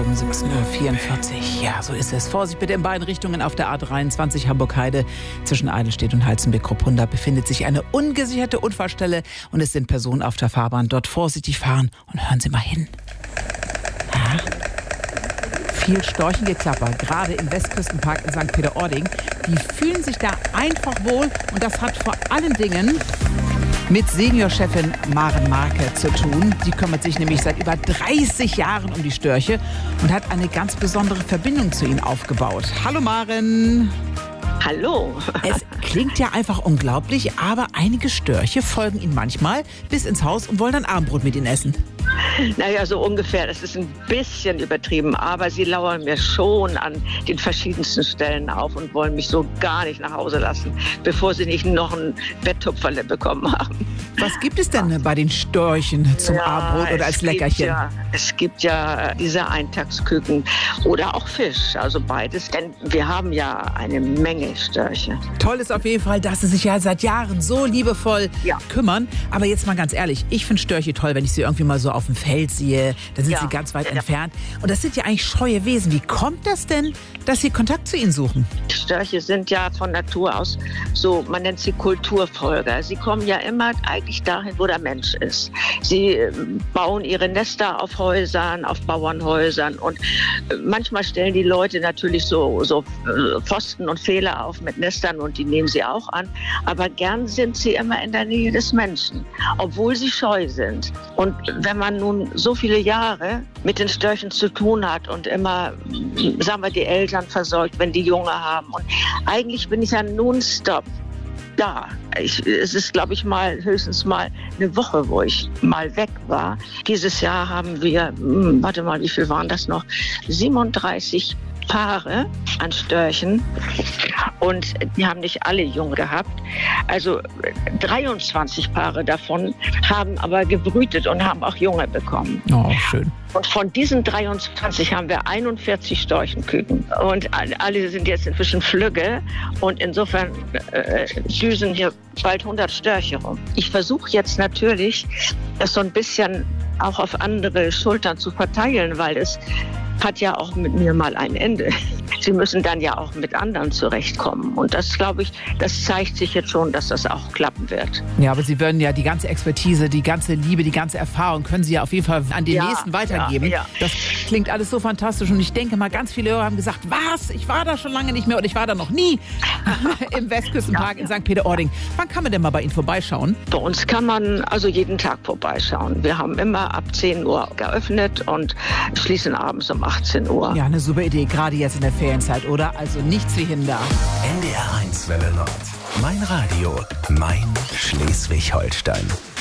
um 17.44 Uhr. Ja, so ist es. Vorsicht bitte in beiden Richtungen auf der A23 Hamburg-Heide. Zwischen Eidelstedt und Halzenbeck-Kruppunda befindet sich eine ungesicherte Unfallstelle und es sind Personen auf der Fahrbahn. Dort vorsichtig fahren und hören Sie mal hin. Ja. Viel Storchengeklapper, gerade im Westküstenpark in St. Peter-Ording. Die fühlen sich da einfach wohl und das hat vor allen Dingen mit Seniorchefin Maren Marke zu tun. Die kümmert sich nämlich seit über 30 Jahren um die Störche und hat eine ganz besondere Verbindung zu ihnen aufgebaut. Hallo Maren. Hallo. Es klingt ja einfach unglaublich, aber einige Störche folgen ihnen manchmal bis ins Haus und wollen dann Abendbrot mit ihnen essen. Naja, so ungefähr. Das ist ein bisschen übertrieben, aber sie lauern mir schon an den verschiedensten Stellen auf und wollen mich so gar nicht nach Hause lassen, bevor sie nicht noch ein Betttupferle bekommen haben. Was gibt es denn bei den Störchen zum Abendbrot oder als Leckerchen? Es gibt ja diese Eintagsküken oder auch Fisch, also beides, denn wir haben ja eine Menge Störche. Toll ist auf jeden Fall, dass sie sich ja seit Jahren so liebevoll kümmern. Aber jetzt mal ganz ehrlich, ich finde Störche toll, wenn ich sie irgendwie mal so auf dem Feld sehe, dann sind sie ganz weit entfernt. Und das sind ja eigentlich scheue Wesen. Wie kommt das denn, dass Sie Kontakt zu ihnen suchen? Störche sind ja von Natur aus so, man nennt sie Kulturfolger. Sie kommen ja immer eigentlich dahin, wo der Mensch ist. Sie bauen ihre Nester auf Häusern, auf Bauernhäusern und manchmal stellen die Leute natürlich so Pfosten und Pfähle auf mit Nestern und die nehmen sie auch an. Aber gern sind sie immer in der Nähe des Menschen, obwohl sie scheu sind. Und wenn man nun so viele Jahre mit den Störchen zu tun hat und immer, sagen wir, die Eltern versorgt, wenn die Junge haben. Und eigentlich bin ich ja nonstop da. Es ist, glaube ich, höchstens mal eine Woche, wo ich mal weg war. Dieses Jahr haben wir, warte mal, wie viel waren das noch? 37 Paare an Störchen und die haben nicht alle Junge gehabt. Also 23 Paare davon haben aber gebrütet und haben auch Junge bekommen. Oh, schön. Und von diesen 23 haben wir 41 Storchenküken. Und alle sind jetzt inzwischen flügge. Und insofern düsen hier bald 100 Störche rum. Ich versuche jetzt natürlich, das so ein bisschen auch auf andere Schultern zu verteilen, weil es hat ja auch mit mir mal ein Ende. Sie müssen dann ja auch mit anderen zurechtkommen. Und das, glaube ich, das zeigt sich jetzt schon, dass das auch klappen wird. Ja, aber Sie würden ja die ganze Expertise, die ganze Liebe, die ganze Erfahrung können Sie ja auf jeden Fall an den Nächsten weitergeben. Ja. Das klingt alles so fantastisch. Und ich denke mal, ganz viele Hörer haben gesagt, was? Ich war da schon lange nicht mehr oder ich war da noch nie im Westküstenpark in St. Peter-Ording. Wann kann man denn mal bei Ihnen vorbeischauen? Bei uns kann man also jeden Tag vorbeischauen. Wir haben immer ab 10 Uhr geöffnet und schließen abends um 18 Uhr. Ja, eine super Idee, gerade jetzt in der Ferienzeit, oder? Also nichts wie Hinder. NDR 1 Welle Nord. Mein Radio, mein Schleswig-Holstein.